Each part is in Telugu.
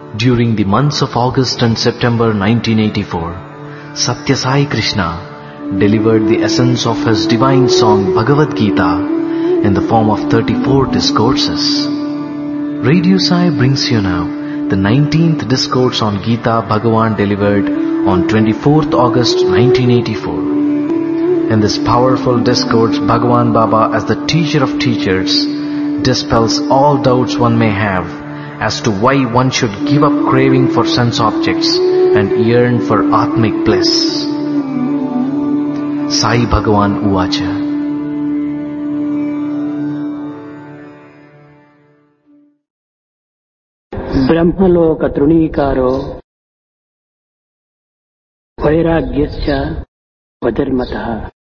During the months of August and September 1984, Satya Sai Krishna delivered the essence of his divine song Bhagavad Gita in the form of 34 discourses. Radio Sai brings you now the 19th discourse on Gita Bhagavan delivered on 24th August 1984. In this powerful discourse, Bhagavan Baba, as the teacher of teachers, dispels all doubts one may have as to why one should give up craving for sense objects and yearn for Atmic bliss. Sai Bhagavan Uvacha. ब्रह्मलोक तृणीकारो वैराग्यस्य वधर्मतः.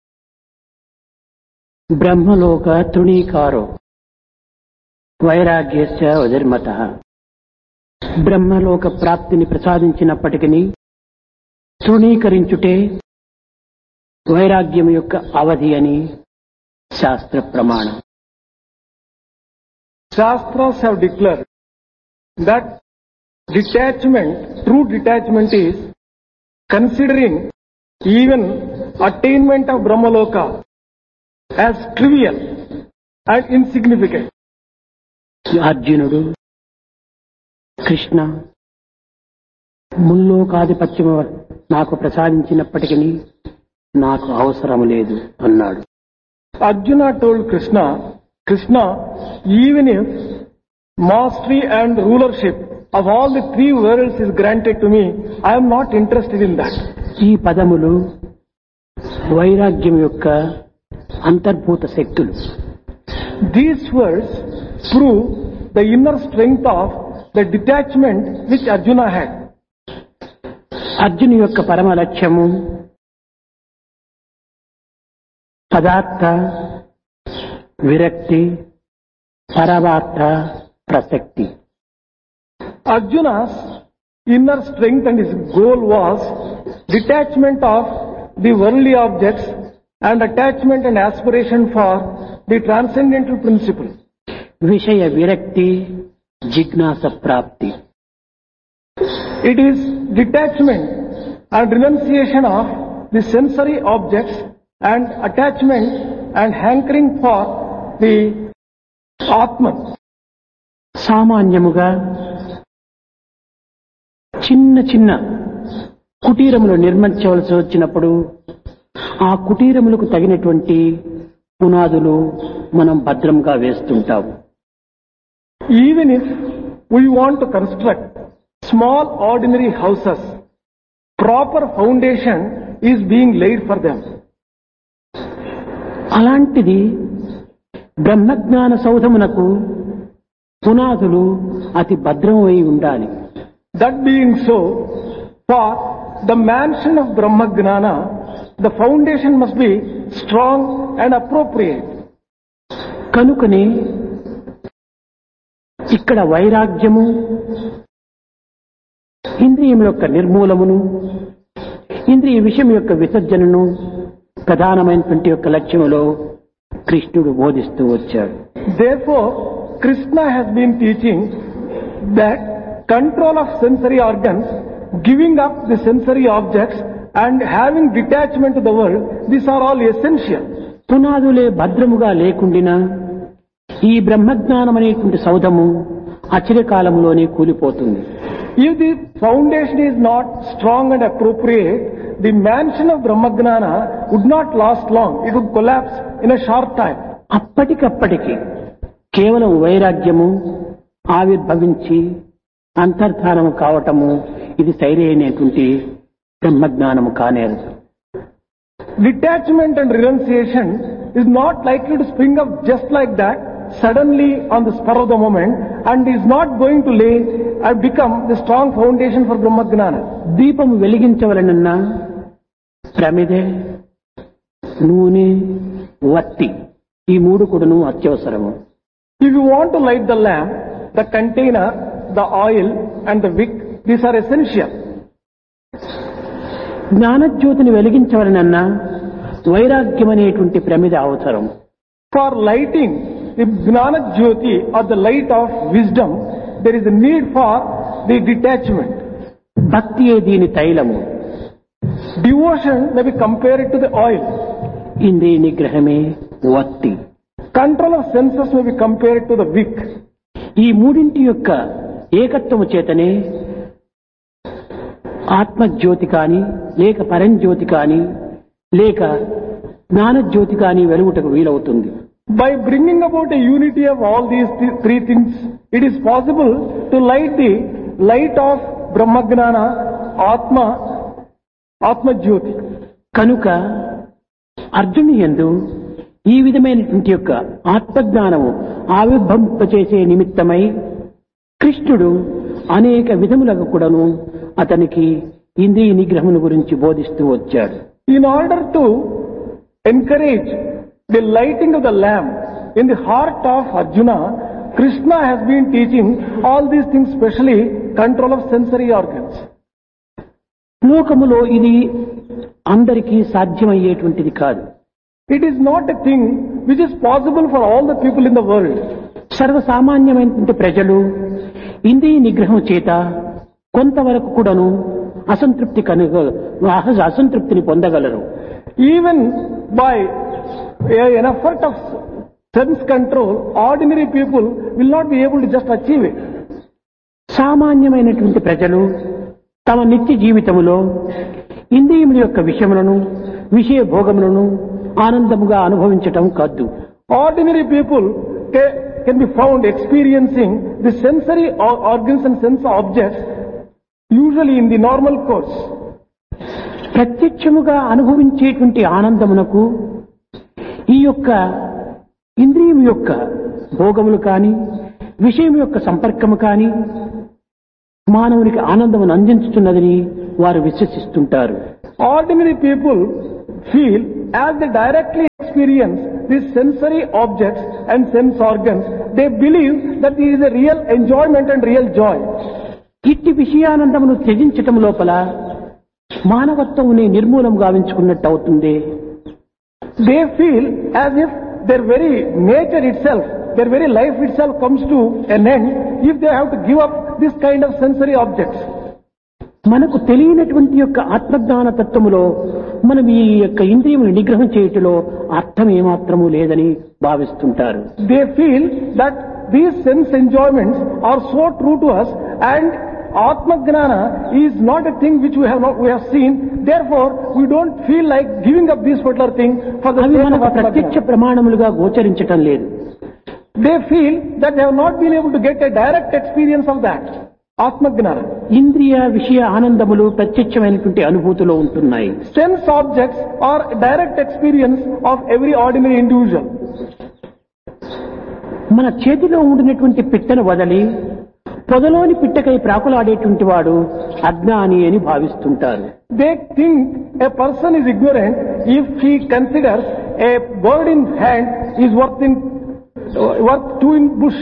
ब्रह्मलोक तृणीकारो వైరాగ్యస్య వధర్మతః. బ్రహ్మలోక ప్రాప్తిని ప్రసాదించినప్పటికీ తృణీకరించుటే వైరాగ్యం యొక్క అవధి అని శాస్త్ర ప్రమాణం. Shastras have declared that detachment, true detachment is considering even attainment of Brahmaloka as trivial and insignificant. అర్జునుడు కృష్ణ ముల్లోకాధిపత్యము నాకు ప్రసాదించినప్పటికీ నాకు అవసరం లేదు అన్నాడు. Arjuna told Krishna, even if mastery and rulership of all the three worlds is granted to me, I am not interested in that. ఈ పదములు వైరాగ్యం యొక్క అంతర్భూత శక్తులు. These words prove the inner strength of the detachment which Arjuna had. అర్జును యొక్క పరమ లక్ష్యము పదార్థ విరక్తి పరమార్థ ప్రసక్తి. Arjuna's inner strength and his goal was detachment of the worldly objects and attachment and aspiration for the transcendental principle. విషయ విరక్తి జిజ్ఞాస ప్రాప్తి. It is detachment and renunciation of the sensory objects and attachment and hankering for the Atman. సామాన్యముగా చిన్న చిన్న కుటీరములు నిర్మించవలసి వచ్చినప్పుడు ఆ కుటీరములకు తగినటువంటి పునాదులు మనం భద్రంగా వేస్తుంటాము. Even if we want to construct small ordinary houses, proper foundation is being laid for them. అలాంటిది బ్రహ్మజ్ఞాన సౌధమునకు పునాదులు అతి భద్రమై ఉండాలి. That being so, for the mansion of Brahmagnana, the foundation must be strong and appropriate. కనుకనే ఇక్కడ వైరాగ్యము ఇంద్రియముల యొక్క నిర్మూలమును ఇంద్రియ విషయం యొక్క విసర్జనను ప్రధానమైనటువంటి యొక్క లక్ష్యములో కృష్ణుడు బోధిస్తూ వచ్చాడు. Therefore, Krishna has been teaching that control of sensory organs, giving up the sensory objects and having detachment to the world, these are all essential. పునాదులే భద్రముగా లేకుండినా ఈ బ్రహ్మజ్ఞానం అనేటువంటి సౌధము అచిరకాలంలోనే కూలిపోతుంది. If the foundation is not strong and appropriate, the mansion of Brahmagnana would not last long. It would collapse in a short time. అప్పటికప్పటికి కేవలం వైరాగ్యము ఆవిర్భవించి అంతర్ధానము కావటము ఇది సరైనటువంటి బ్రహ్మజ్ఞానము కానేరదు. Detachment and renunciation is not likely to spring up just like that, suddenly on the spur of the moment, and is not going to lay and become the strong foundation for Brahmagnana. దీపము వెలిగించవలనన్నా ప్రమిదె, నూనె, వత్తి ఈ మూడు కూడాను అత్యవసరము. If you want to light the lamp, the container, the oil and the wick, these are essential. జ్ఞానజ్యోతిని వెలిగించవలనన్నా వైరాగ్యం అనేటువంటి ప్రమిద అవసరం. For lighting the Gnana Jyoti or the light of wisdom, there is a need for the detachment. భక్తియే దీని తైలము. Devotion may be compared to the oil. ఇంద్రియ నిగ్రహమే వత్తి. Control of senses may be compared to the wick. ఈ మూడింటి యొక్క ఏకత్వము చేతనే ఆత్మజ్యోతి కాని లేక పరంజ్యోతి కాని లేక జ్ఞానజ్యోతి కాని వెలుగుటకు వీలవుతుంది. By bringing about a unity of all these three things, it is possible to light the light of Brahmagnana, Atma Jyoti. కనుక అర్జునుని యందు ఈ విధమైనటువంటి యొక్క ఆత్మజ్ఞానము ఆవిర్భవింపచేసే నిమిత్తమై కృష్ణుడు అనేక విధములకు కూడాను అతనికి ఇంద్రియ నిగ్రహమును గురించి బోధిస్తూ వచ్చాడు. In order to encourage the lighting of the lamp in the heart of Arjuna, Krishna has been teaching all these things, especially control of sensory organs. లోకములో ఇది అందరికీ సాధ్యమయ్యేటువంటిది కాదు. It is not a thing which is possible for all the people in the world. సర్వసామాన్యమైనటువంటి ప్రజలు ఇంద్రియ నిగ్రహం చేత కొంతవరకు కూడాను అసంతృప్తిని పొందగలరు. Even by an effort of sense control, ordinary people will not be able to just achieve it. సామాన్యమైనటువంటి ప్రజలు తమ నిత్య జీవితములో ఇంద్రియముల యొక్క విషయములను విషయ భోగములను ఆనందముగా అనుభవించటం కాదు. Ordinary people can be found experiencing the sensory organs and sense objects usually in the normal course. ప్రత్యక్షముగా అనుభవించేటువంటి ఆనందమునకు ఈ యొక్క ఇంద్రియం యొక్క భోగములు కాని విషయం యొక్క సంపర్కము కాని మానవునికి ఆనందమును అందించుతున్నదని వారు విశ్వసిస్తుంటారు. Ordinary people feel as they directly experience these sensory objects and sense organs, they believe that there is a real enjoyment and real joy. ఇట్టి విషయానందమును త్యజించటం లోపల మానవత్వమునే నిర్మూలం గావించుకున్నట్టు అవుతుంది. They feel as if their very nature itself, their very life itself comes to an end if they have to give up this kind of sensory objects. మనకు తెలియనటువంటి యొక్క ఆత్మజ్ఞాన తత్వములో మనం ఈ యొక్క ఇంద్రియమును నిగ్రహం చేయుటలో అర్థం ఏమాత్రము లేదని భావిస్తుంటారు. They feel that these sense enjoyments are so true to us and Atma Gnana is not a thing which we have seen, therefore we don't feel like giving up this particular thing for the sake of Atma ప్రత్యక్ష Gnana. ప్రమాణములుగా గోచరించటం లేదు. They feel that they have not been able to get a direct experience of that Atma Gnana. ఇంద్రియ విషయ ఆనందములు ప్రత్యక్షమైనటువంటి అనుభూతిలో ఉంటున్నాయి. Sense objects are direct experience of every ordinary individual. మన చేతిలో ఉండినటువంటి పిట్టను వదలి పొదలోని పిట్టకై ప్రాకులాడేటువంటి వాడు అజ్ఞాని అని భావిస్తుంటారు. They think a person is ignorant if he considers a bird in hand is worth two in bush.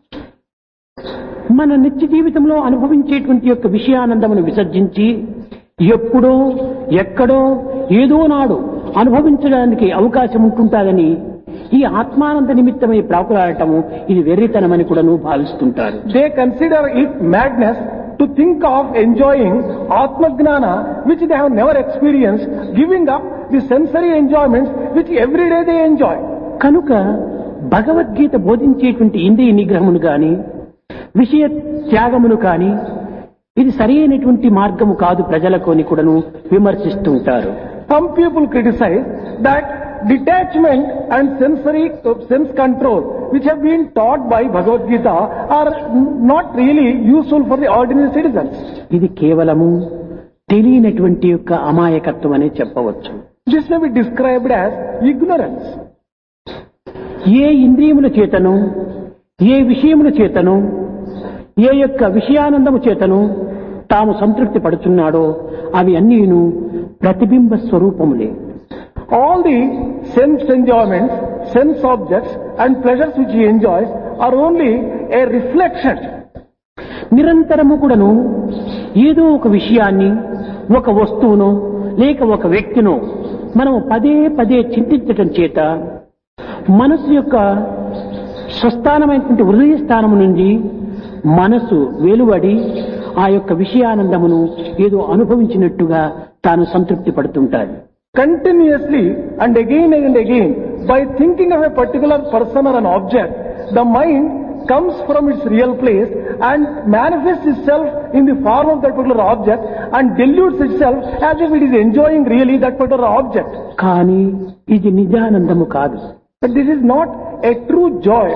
మన నిత్య జీవితంలో అనుభవించేటువంటి యొక్క విషయానందమును విసర్జించి ఎప్పుడో ఎక్కడో ఏదో నాడు అనుభవించడానికి అవకాశం ఉంటుంటాదని ఈ ఆత్మానంద నిమిత్తమై ప్రాకులాడటము ఇది వెర్రితనమని కూడాను భావిస్తుంటారు. They consider it madness to think of enjoying Atma Gnana which they have never experienced, giving up the sensory enjoyments which every day they enjoy. కనుక భగవద్గీత బోధించేటువంటి ఇంద్రియ నిగ్రహమును గాని విషయ త్యాగమును కాని ఇది సరైనటువంటి మార్గము కాదు ప్రజలకు అని కూడాను విమర్శిస్తుంటారు. Some people criticize that detachment and sense control which have been taught by Bhagavad Gita are not really useful for the ordinary citizens. ఇది కేవలము తెలియనటువంటి యొక్క అమాయకత్వం అనే చెప్పవచ్చు. This may be described as ignorance. ఏ ఇంద్రియముల చేతను ఏ విషయముల చేతను ఏ యొక్క విషయానందము చేతను తాము సంతృప్తి పడుచున్నాడో అవి అన్నీను ప్రతిబింబ స్వరూపములే. All the sense enjoyments, sense objects and pleasures which he enjoys are only a reflection. నిరంతరము కూడాను ఏదో ఒక విషయాన్ని ఒక వస్తువును లేక ఒక వ్యక్తినో మనం పదే పదే చింతించటం చేత మనసు యొక్క స్వస్థానమైనటువంటి హృదయ స్థానము నుండి మనసు వెలువడి ఆ యొక్క విషయానందమును ఏదో అనుభవించినట్టుగా తాను సంతృప్తి పడుతుంటాడు. Continuously and again, by thinking of a particular person or an object, the mind comes from its real place and manifests itself in the form of that particular object and dilutes itself as if it is enjoying really that particular object. కానీ ఇది నిజానందము కాదు. But this is not a true joy.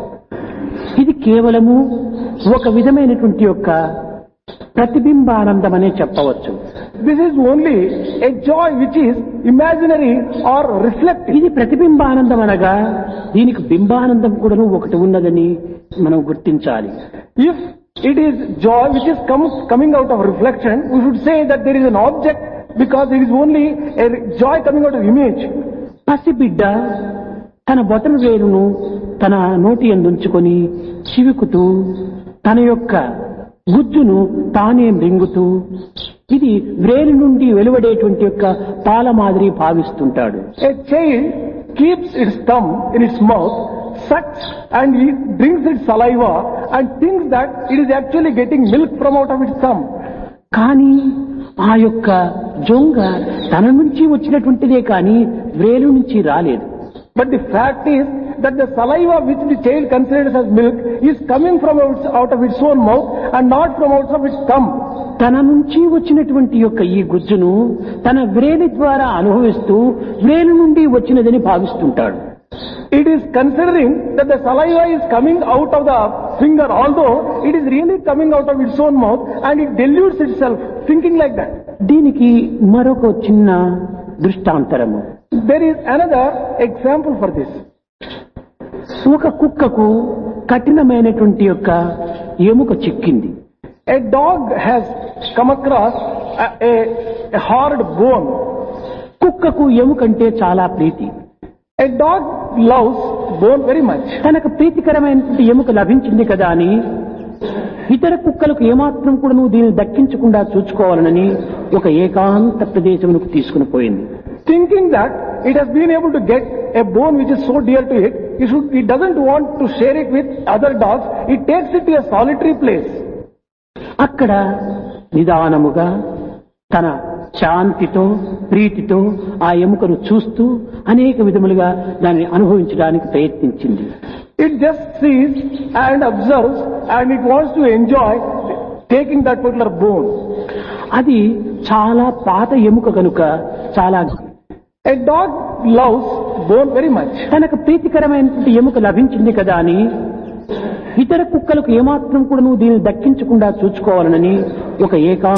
ఇది కేవలము ఒక విధమైనటువంటి యొక్క ప్రతిబింబానందం అనే చెప్పవచ్చు. This is only a joy which is imaginary or reflective. ఇది ప్రతిబింబానందం అనగా దీనికి బింబానందం కూడాను ఒకటి ఉన్నదని మనం గుర్తించాలి. If it is joy which is coming out of reflection, we should say that there is an object because it is only a joy coming out of image. పసిబిడ్డ తన బొటన వేలును తన నోటి యందుంచుకొని చివుకుతూ తన యొక్క గుజ్జును తానే మృంగుతూ ఇది వ్రేలు నుండి వెలువడేటువంటి యొక్క పాల మాదిరి భావిస్తుంటాడు. A child keeps its thumb in its mouth, sucks and it drinks its saliva and thinks that it is actually getting milk from out of its thumb. కానీ ఆ యొక్క జొంగ తన నుంచి వచ్చినటువంటిదే కానీ వ్రేలు నుంచి రాలేదు. But the fact is that the saliva which the child considers as milk is coming from out of its own mouth and not from out of its thumb. తన నుంచి వచ్చినటువంటి యొక్క ఈ గుజ్జును తన వ్రేలి ద్వారా అనుభవిస్తూ వ్రేలు నుండి వచ్చినదని భావిస్తుంటాడు. It is considering that the saliva is coming out of the finger, although it is really coming out of its own mouth, and it dilutes itself, thinking like that. దీనికి మరొక చిన్న దృష్టాంతరము. There is another example for this. ఒక కుక్కకు కఠినమైనటువంటి యొక్క ఎముక చిక్కింది. A dog has come across a hard bone. కుక్కకు ఎముకంటే చాలా ప్రీతి. A dog loves bone very much. తనకు ప్రీతికరమైనటువంటి ఎముక లభించింది కదా అని ఇతర కుక్కలకు ఏమాత్రం కూడా నువ్వు దీన్ని దక్కించకుండా చూసుకోవాలని ఒక ఏకాంత ప్రదేశమునకు తీసుకుని పోయింది. Thinking that it has been able to get a bone which is so dear to it, it doesn't want to share it with other dogs. It takes it to a solitary place. అక్కడ నిదానముగా తన శాంతితో ప్రీతితో ఆ ఎముకను చూస్తూ అనేక విధములుగా దాన్ని అనుభవించడానికి ప్రయత్నించింది. It just sees and observes and it wants to enjoy taking that particular bone. అది చాలా పాత ఎముక కనుక చాలా A dog loves bone very much. తనకు ప్రీతికరమైనటువంటి ఎముక లభించింది కదా అని ఇతర కుక్కలకు ఏమాత్రం కూడా నువ్వు దీన్ని దక్కించకుండా చూసుకోవాలని ఒక